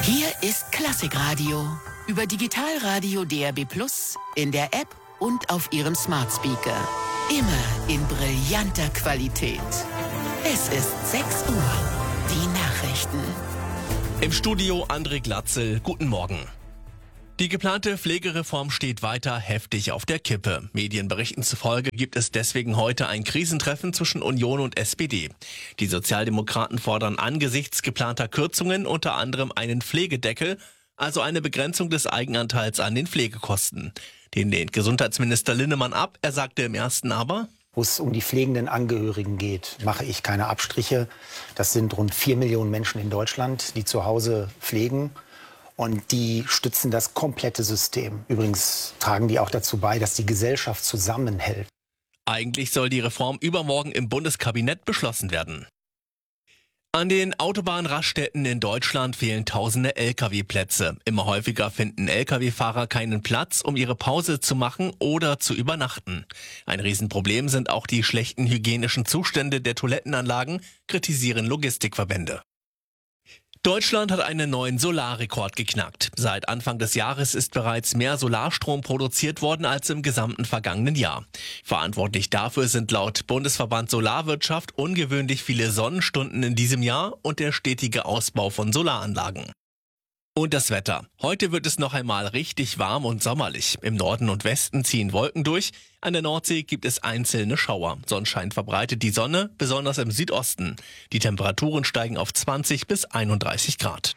Hier ist Klassikradio. Über Digitalradio DAB+, in der App und auf Ihrem Smart Speaker. Immer in brillanter Qualität. Es ist 6 Uhr. Die Nachrichten. Im Studio André Glatzel. Guten Morgen. Die geplante Pflegereform steht weiter heftig auf der Kippe. Medienberichten zufolge gibt es deswegen heute ein Krisentreffen zwischen Union und SPD. Die Sozialdemokraten fordern angesichts geplanter Kürzungen unter anderem einen Pflegedeckel, also eine Begrenzung des Eigenanteils an den Pflegekosten. Den lehnt Gesundheitsminister Linnemann ab. Er sagte im ersten aber: Wo es um die pflegenden Angehörigen geht, mache ich keine Abstriche. Das sind rund 4 Millionen Menschen in Deutschland, die zu Hause pflegen. Und die stützen das komplette System. Übrigens tragen die auch dazu bei, dass die Gesellschaft zusammenhält. Eigentlich soll die Reform übermorgen im Bundeskabinett beschlossen werden. An den Autobahnraststätten in Deutschland fehlen tausende Lkw-Plätze. Immer häufiger finden Lkw-Fahrer keinen Platz, um ihre Pause zu machen oder zu übernachten. Ein Riesenproblem sind auch die schlechten hygienischen Zustände der Toilettenanlagen, kritisieren Logistikverbände. Deutschland hat einen neuen Solarrekord geknackt. Seit Anfang des Jahres ist bereits mehr Solarstrom produziert worden als im gesamten vergangenen Jahr. Verantwortlich dafür sind laut Bundesverband Solarwirtschaft ungewöhnlich viele Sonnenstunden in diesem Jahr und der stetige Ausbau von Solaranlagen. Und das Wetter. Heute wird es noch einmal richtig warm und sommerlich. Im Norden und Westen ziehen Wolken durch. An der Nordsee gibt es einzelne Schauer. Sonnenschein verbreitet die Sonne, besonders im Südosten. Die Temperaturen steigen auf 20 bis 31 Grad.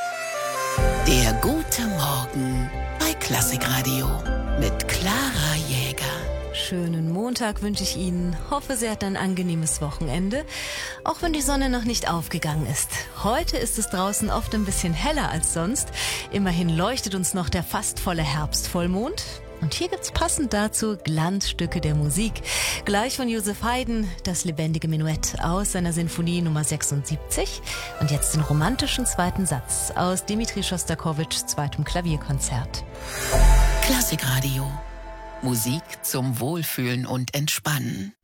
Der gute Morgen bei Klassikradio mit Clara Jäger. Schönen Montag wünsche ich Ihnen. Hoffe, Sie hatten ein angenehmes Wochenende, auch wenn die Sonne noch nicht aufgegangen ist. Heute ist es draußen oft ein bisschen heller als sonst. Immerhin leuchtet uns noch der fast volle Herbstvollmond. Und hier gibt's passend dazu Glanzstücke der Musik. Gleich von Josef Haydn, das lebendige Menuett aus seiner Sinfonie Nummer 76. Und jetzt den romantischen zweiten Satz aus Dmitri Schostakowitschs zweitem Klavierkonzert. Klassikradio. Musik zum Wohlfühlen und Entspannen.